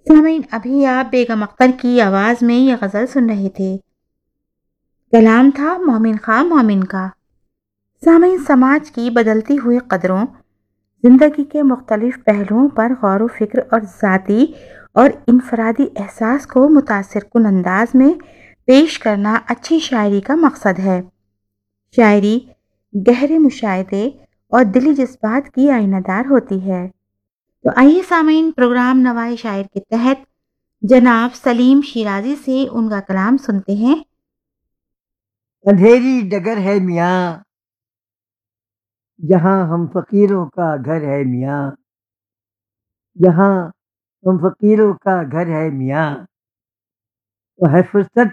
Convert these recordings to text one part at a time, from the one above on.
سامعین، ابھی آپ بیگم اختر کی آواز میں یہ غزل سن رہے تھے۔ کلام تھا مومن خان مومن کا۔ سامعین، سماج کی بدلتی ہوئی قدروں، زندگی کے مختلف پہلوؤں پر غور و فکر اور ذاتی اور انفرادی احساس کو متاثر کن انداز میں پیش کرنا اچھی شاعری کا مقصد ہے۔ شاعری گہرے مشاہدے اور دلی جذبات کی آئینہ دار ہوتی ہے۔ تو آئیے سامعین، پروگرام نوائے شاعر کے تحت جناب سلیم شیرازی سے ان کا کلام سنتے ہیں۔ اندھیری ڈگر ہے میاں، جہاں ہم فقیروں کا گھر ہے میاں، جہاں ہم فقیروں کا گھر ہے میاں، تو ہے فرصت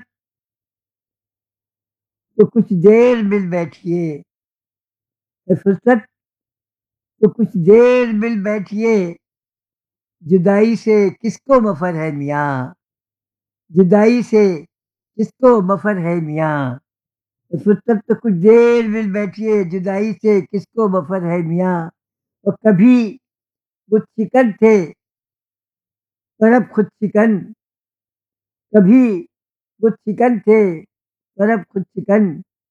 تو کچھ دیر مل بیٹھیے، ہے فرصت تو کچھ دیر مل بیٹھیے، جدائی سے کس کو مفر ہے میاں، جدائی سے کس کو مفر ہے میاں، ہے فرصت تو کچھ دیر مل بیٹھیے، جدائی سے کس کو مفر ہے میاں، اور کبھی خود شکن تھے پر اب خود شکن، کبھی خود شکن تھے پر اب خود شکن،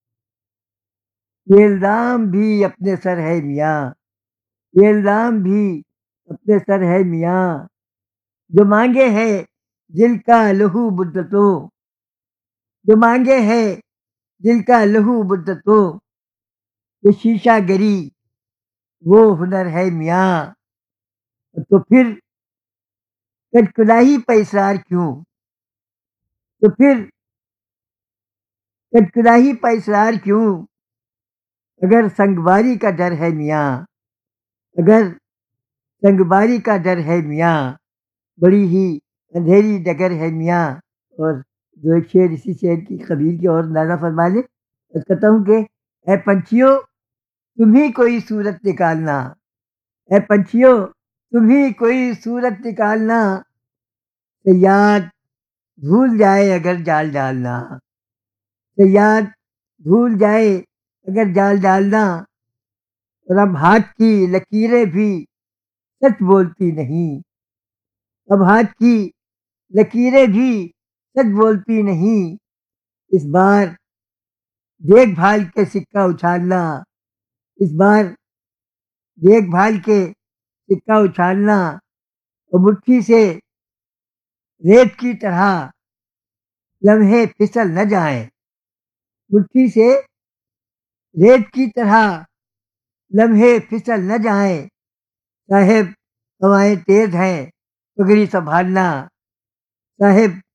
یہ الزام بھی اپنے سر ہے میاں، یہ الزام بھی اپنے سر ہے میاں، جو مانگے ہے دل کا لہو مدتوں، جو مانگے ہے دل کا لہو مدتوں، یہ شیشہ گری وہ ہنر ہے میاں، تو پھر کٹکلاہی پہ اصرار کیوں، تو پھر کٹکلاہی پہ اصرار کیوں، اگر سنگباری کا ڈر ہے میاں، اگر سنگباری کا ڈر ہے میاں، بڑی ہی اندھیری ڈگر ہے میاں۔ اور جو ایک شعر اسی شعر کی قبیل کی اور اندازہ فرما لے، اس کہتا ہوں کہ اے پنچھیوں تمہیں کوئی صورت نکالنا، اے پنچھیوں تمہیں کوئی صورت نکالنا، صیاد بھول جائے اگر جال ڈالنا، صیاد بھول جائے اگر جال ڈالنا، اور اب ہاتھ کی لکیریں بھی سچ بولتی نہیں، اب ہاتھ کی لکیریں بھی سچ بولتی نہیں، اس بار دیکھ بھال کے سکہ اچھالنا، اس بار دیکھ بھال کے سکہ اچھالنا، اور مٹھی سے ریت کی طرح لمحے پھسل نہ جائیں، مٹھی سے ریت کی طرح لمحے پھسل نہ جائیں، صاحب ہوائیں تیز ہیں پگڑی سنبھالنا، صاحب